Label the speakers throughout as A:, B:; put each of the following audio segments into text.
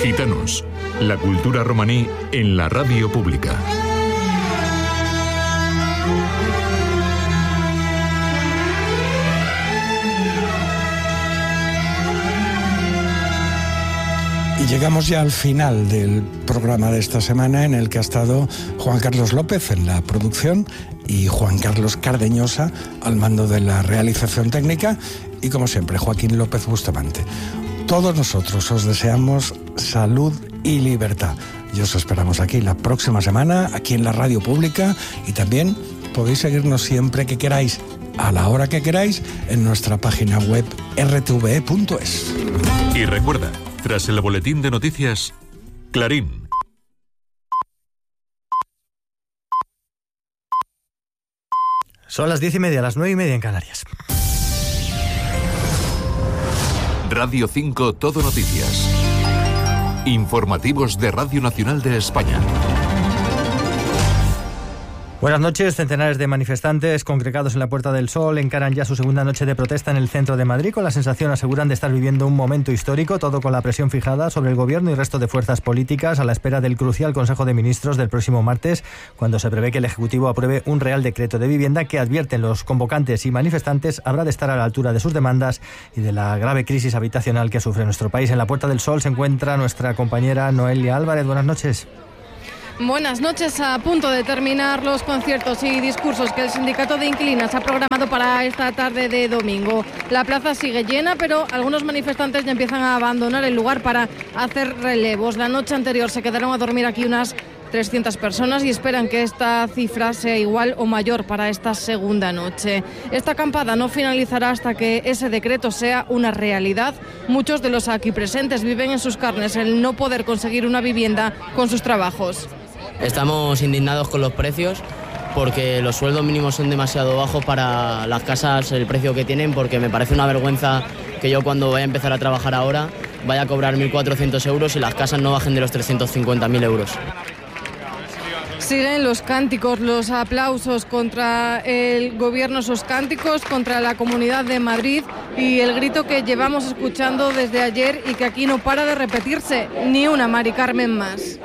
A: Gitanos, la cultura romaní en la radio pública.
B: Y llegamos ya al final del programa de esta semana, en el que ha estado Juan Carlos López en la producción y Juan Carlos Cardeñosa al mando de la realización técnica, y como siempre Joaquín López Bustamante. Todos nosotros os deseamos salud y libertad, y os esperamos aquí la próxima semana, aquí en la radio pública, y también podéis seguirnos siempre que queráis, a la hora que queráis, en nuestra página web rtve.es.
A: Y recuerda, tras el boletín de noticias, Clarín.
C: Son las 10:30, las 9:30 en Canarias.
A: Radio 5 Todo Noticias. Informativos de Radio Nacional de España.
C: Buenas noches. Centenares de manifestantes congregados en la Puerta del Sol encaran ya su segunda noche de protesta en el centro de Madrid, con la sensación, aseguran, de estar viviendo un momento histórico, todo con la presión fijada sobre el Gobierno y resto de fuerzas políticas, a la espera del crucial Consejo de Ministros del próximo martes, cuando se prevé que el Ejecutivo apruebe un Real Decreto de Vivienda que, advierten los convocantes y manifestantes, habrá de estar a la altura de sus demandas y de la grave crisis habitacional que sufre nuestro país. En la Puerta del Sol se encuentra nuestra compañera Noelia Álvarez. Buenas noches.
D: Buenas noches. A punto de terminar los conciertos y discursos que el Sindicato de Inquilinas ha programado para esta tarde de domingo. La plaza sigue llena, pero algunos manifestantes ya empiezan a abandonar el lugar para hacer relevos. La noche anterior se quedaron a dormir aquí unas 300 personas y esperan que esta cifra sea igual o mayor para esta segunda noche. Esta acampada no finalizará hasta que ese decreto sea una realidad. Muchos de los aquí presentes viven en sus carnes el no poder conseguir una vivienda con sus trabajos.
E: Estamos indignados con los precios porque los sueldos mínimos son demasiado bajos para las casas, el precio que tienen, porque me parece una vergüenza que yo, cuando vaya a empezar a trabajar ahora, vaya a cobrar 1.400 euros y las casas no bajen de los 350.000 euros.
D: Siguen los cánticos, los aplausos contra el Gobierno, esos cánticos contra la Comunidad de Madrid, y el grito que llevamos escuchando desde ayer y que aquí no para de repetirse: ni una Mari Carmen más.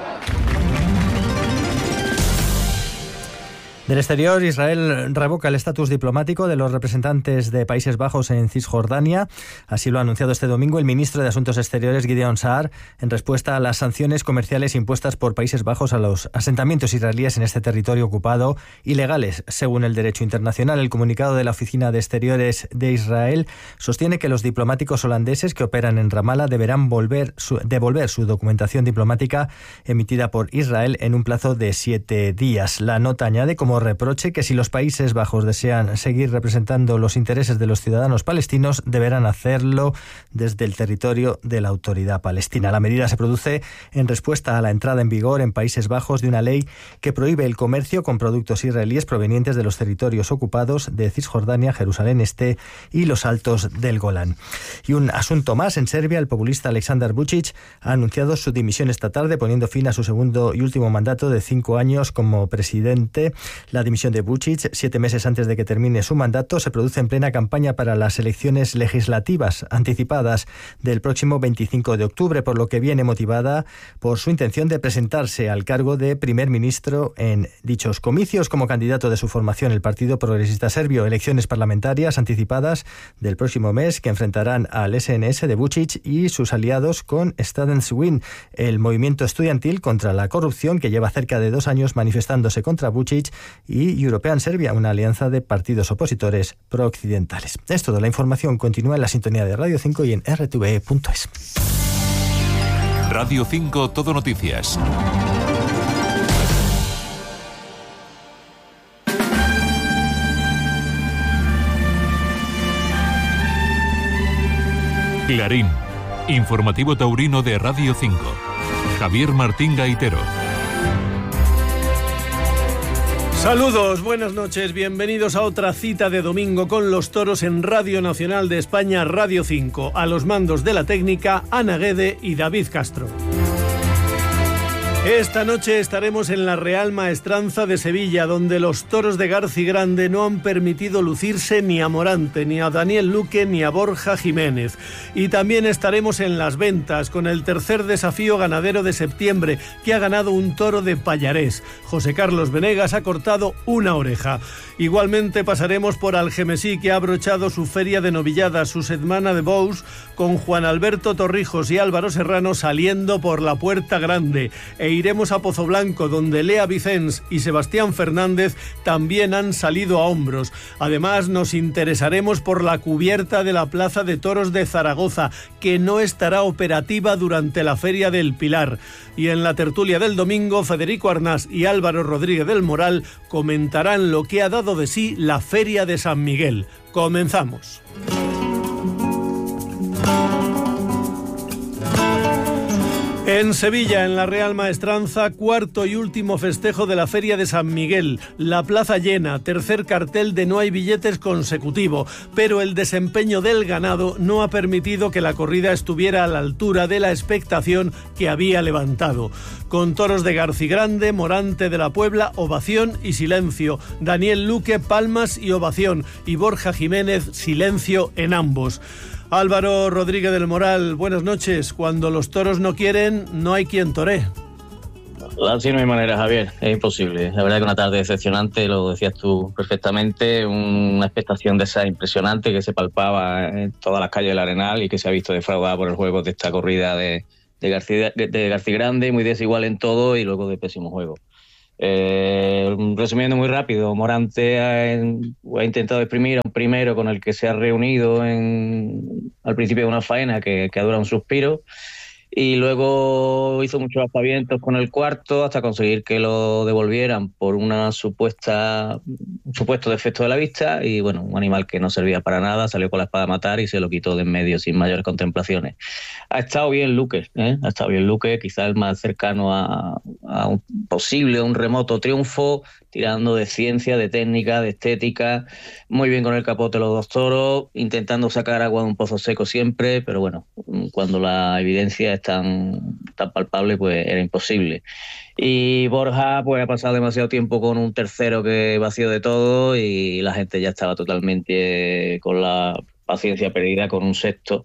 C: Del exterior, Israel revoca el estatus diplomático de los representantes de Países Bajos en Cisjordania. Así lo ha anunciado este domingo el ministro de Asuntos Exteriores, Gideon Saar, en respuesta a las sanciones comerciales impuestas por Países Bajos a los asentamientos israelíes en este territorio ocupado, ilegales según el derecho internacional. El comunicado de la Oficina de Exteriores de Israel sostiene que los diplomáticos holandeses que operan en Ramallah deberán devolver su documentación diplomática emitida por Israel en un plazo de 7 días. La nota añade como reproche que si los Países Bajos desean seguir representando los intereses de los ciudadanos palestinos, deberán hacerlo desde el territorio de la Autoridad Palestina. La medida se produce en respuesta a la entrada en vigor en Países Bajos de una ley que prohíbe el comercio con productos israelíes provenientes de los territorios ocupados de Cisjordania, Jerusalén Este y los Altos del Golán. Y un asunto más: en Serbia, el populista Aleksandar Vučić ha anunciado su dimisión esta tarde, poniendo fin a su segundo y último mandato de 5 años como presidente. La dimisión de Vučić, 7 meses antes de que termine su mandato, se produce en plena campaña para las elecciones legislativas anticipadas del próximo 25 de octubre, por lo que viene motivada por su intención de presentarse al cargo de primer ministro en dichos comicios como candidato de su formación, el Partido Progresista Serbio. Elecciones parlamentarias anticipadas del próximo mes que enfrentarán al SNS de Vučić y sus aliados con Students Win, el movimiento estudiantil contra la corrupción que lleva cerca de 2 años manifestándose contra Vučić, y European Serbia, una alianza de partidos opositores pro-occidentales. Es todo. La información continúa en la sintonía de Radio 5 y en rtve.es.
A: Radio 5 Todo Noticias. Clarín, informativo taurino de Radio 5. Javier Martín Gaitero.
F: Saludos, buenas noches, bienvenidos a otra cita de domingo con los toros en Radio Nacional de España, Radio 5. A los mandos de la técnica, Ana Guede y David Castro. Esta noche estaremos en la Real Maestranza de Sevilla, donde los toros de Garci Grande no han permitido lucirse ni a Morante, ni a Daniel Luque, ni a Borja Jiménez. Y también estaremos en Las Ventas, con el tercer desafío ganadero de septiembre, que ha ganado un toro de Pallarés. José Carlos Venegas ha cortado una oreja. Igualmente pasaremos por Algemesí, que ha abrochado su feria de novilladas, su Setmana de Bous, con Juan Alberto Torrijos y Álvaro Serrano saliendo por la Puerta Grande. E iremos a Pozoblanco, donde Lea Vicens y Sebastián Fernández también han salido a hombros. Además, nos interesaremos por la cubierta de la Plaza de Toros de Zaragoza, que no estará operativa durante la Feria del Pilar. Y en la tertulia del domingo, Federico Arnás y Álvaro Rodríguez del Moral comentarán lo que ha dado de sí la Feria de San Miguel. Comenzamos. En Sevilla, en la Real Maestranza, cuarto y último festejo de la Feria de San Miguel. La plaza llena, tercer cartel de no hay billetes consecutivo, pero el desempeño del ganado no ha permitido que la corrida estuviera a la altura de la expectación que había levantado. Con toros de Garci Grande, Morante de la Puebla, ovación y silencio. Daniel Luque, palmas y ovación. Y Borja Jiménez, silencio en ambos. Álvaro Rodríguez del Moral, buenas noches. Cuando los toros no quieren, no hay quien toree.
G: Así no hay manera, Javier, es imposible. La verdad que una tarde decepcionante, lo decías tú perfectamente, una expectación de esa impresionante que se palpaba en todas las calles del Arenal y que se ha visto defraudada por el juego de esta corrida de Garci Grande, muy desigual en todo y luego de pésimo juego. Resumiendo muy rápido, Morante ha intentado exprimir a un primero con el que se ha reunido al principio de una faena que ha durado un suspiro, y luego hizo muchos aspavientos con el cuarto hasta conseguir que lo devolvieran por un supuesto defecto de la vista, y bueno, un animal que no servía para nada salió con la espada a matar y se lo quitó de en medio sin mayores contemplaciones. Ha estado bien Luque, quizás el más cercano a un remoto triunfo, tirando de ciencia, de técnica, de estética, muy bien con el capote los dos toros, intentando sacar agua de un pozo seco siempre, pero bueno, cuando la evidencia es tan palpable, pues era imposible. Y Borja pues ha pasado demasiado tiempo con un tercero que vació de todo y la gente ya estaba totalmente con la paciencia perdida con un sexto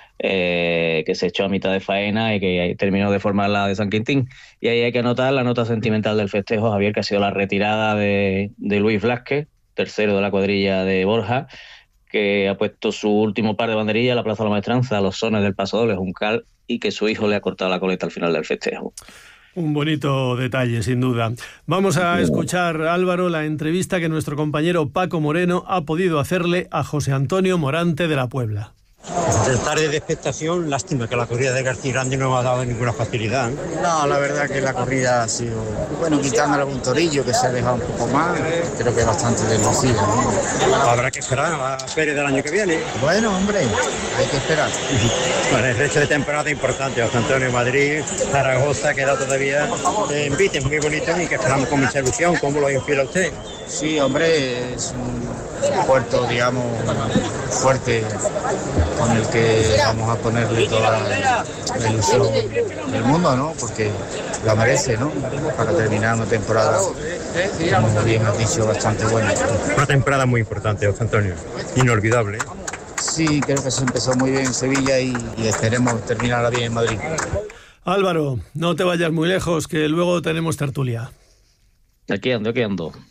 G: que se echó a mitad de faena y que terminó de formar la de San Quintín. Y ahí hay que anotar la nota sentimental del festejo, Javier, que ha sido la retirada de Luis Blázquez, tercero de la cuadrilla de Borja, que ha puesto su último par de banderillas a la Plaza de la Maestranza, a los sones del Paso Doble Juncal, y que su hijo le ha cortado la coleta al final del festejo.
F: Un bonito detalle, sin duda. Vamos a escuchar, Álvaro, la entrevista que nuestro compañero Paco Moreno ha podido hacerle a José Antonio Morante de la Puebla.
H: En tarde de expectación, lástima que la corrida de Garci Grande no ha dado ninguna facilidad, ¿no?
I: No, la verdad que la corrida ha sido, bueno, quitándole algún torillo que se ha dejado un poco más, creo que bastante deslucido, ¿no?
H: Habrá que esperar a la feria del año que viene.
I: Bueno, hombre, hay que esperar.
H: Bueno, el resto de temporada importante, José Antonio, Madrid, Zaragoza, queda todavía en vites muy bonitos y que esperamos con mucha ilusión. ¿Cómo lo inspira usted?
I: Sí, hombre, es un puerto, digamos, fuerte, con el que vamos a ponerle toda la ilusión del mundo, ¿no? Porque la merece, ¿no? Para terminar una temporada, como bien has dicho, bastante buena.
H: Una temporada muy importante, José Antonio, inolvidable.
I: Sí, creo que se empezó muy bien en Sevilla y esperemos terminarla bien en Madrid.
F: Álvaro, no te vayas muy lejos, que luego tenemos tertulia.
G: Aquí ando.